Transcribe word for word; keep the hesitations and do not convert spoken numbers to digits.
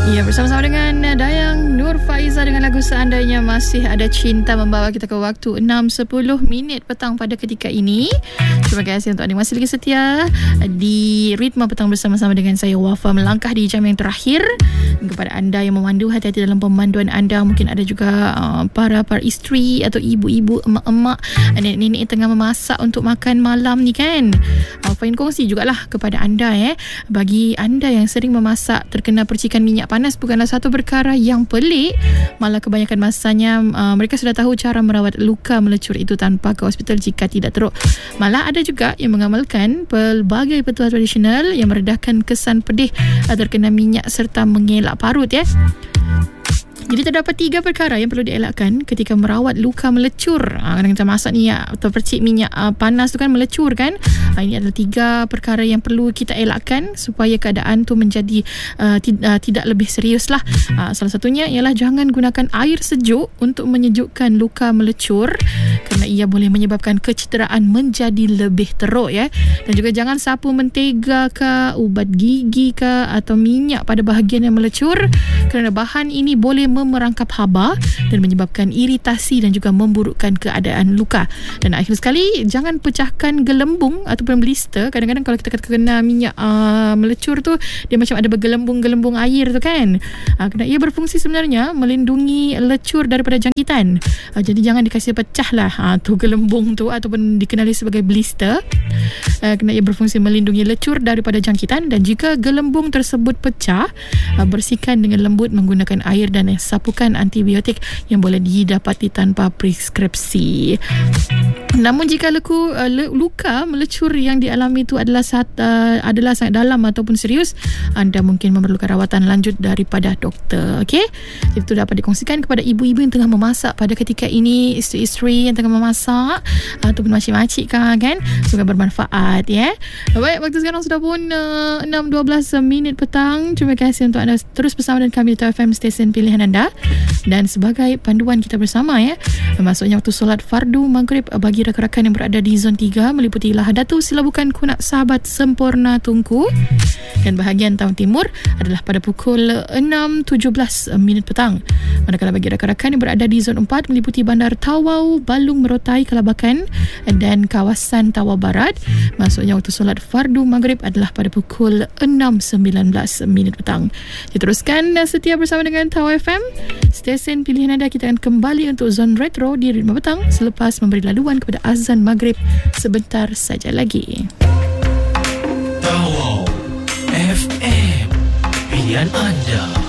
Ya, bersama-sama dengan Dayang Nur Faiza dengan lagu Seandainya Masih Ada Cinta, membawa kita ke waktu enam sepuluh minit petang pada ketika ini. Terima kasih untuk anda masih lagi setia di Ritma Petang bersama-sama dengan saya Wafa, melangkah di jam yang terakhir. Kepada anda yang memandu, hati-hati dalam pemanduan anda. Mungkin ada juga uh, para para isteri atau ibu-ibu, emak-emak, nenek-nenek tengah memasak untuk makan malam ni kan. Uh, Fain kongsi jugalah kepada anda eh. Bagi anda yang sering memasak terkena percikan minyak panas, bukanlah satu perkara yang pelik. Malah kebanyakan masanya uh, mereka sudah tahu cara merawat luka melecur itu tanpa ke hospital jika tidak teruk. Malah ada juga yang mengamalkan pelbagai petua tradisional yang meredahkan kesan pedih uh, terkena minyak serta mengelak parut ya. Jadi terdapat tiga perkara yang perlu dielakkan ketika merawat luka melecur. Ha, kadang kita masak ni ya, atau percik minyak uh, panas tu kan melecur kan. Ha, ini adalah tiga perkara yang perlu kita elakkan supaya keadaan tu menjadi uh, t- uh, tidak lebih serius lah. Ha, salah satunya ialah jangan gunakan air sejuk untuk menyejukkan luka melecur, kerana ia boleh menyebabkan kecederaan menjadi lebih teruk ya. Dan juga jangan sapu mentega ke, ubat gigi ke, atau minyak pada bahagian yang melecur, kerana bahan ini boleh memerangkap haba dan menyebabkan iritasi dan juga memburukkan keadaan luka. Dan akhir sekali, jangan pecahkan gelembung ataupun blister. Kadang-kadang kalau kita kena minyak uh, melecur tu, dia macam ada bergelembung-gelembung air tu kan. Uh, kerana ia berfungsi sebenarnya melindungi lecur daripada jangkitan. Uh, jadi jangan dikasih pecah lah uh, tu gelembung tu ataupun dikenali sebagai blister. Uh, kerana ia berfungsi melindungi lecur daripada jangkitan, dan jika gelembung tersebut pecah, uh, bersihkan dengan lembut menggunakan air dan sapukan antibiotik yang boleh didapati tanpa preskripsi. Namun jika leku, uh, luka melecur yang dialami itu adalah sat, uh, adalah sangat dalam ataupun serius, anda mungkin memerlukan rawatan lanjut daripada doktor. Okey, itu dapat dikongsikan kepada ibu-ibu yang tengah memasak pada ketika ini, isteri-isteri yang tengah memasak ataupun makcik-makcik kan, kan? Semoga bermanfaat ya. Baik, waktu sekarang sudah pun uh, enam dua belas minit petang. Terima kasih untuk anda terus bersama dengan kami di T F M, stesen pilihan anda. Dan sebagai panduan kita bersama ya, masuknya waktu solat fardu maghrib bagi rakan-rakan yang berada di zon tiga meliputi Lahadatu, Silabukan, Kunak, Sahabat, Sempurna, Tunku. Dan bahagian Taman Timur adalah pada pukul enam tujuh belas minit petang. Manakala bagi rakan-rakan yang berada di zon empat meliputi Bandar Tawau, Balung, Merotai, Kelabakan dan kawasan Tawau Barat, masuknya waktu solat fardu maghrib adalah pada pukul enam sembilan belas minit petang. Diteruskan setia bersama dengan Tawau F M, stesen pilihan anda. Kita akan kembali untuk zon retro di Ritma Petang selepas memberi laluan kepada azan maghrib sebentar saja lagi. Tawau F M, pilihan anda.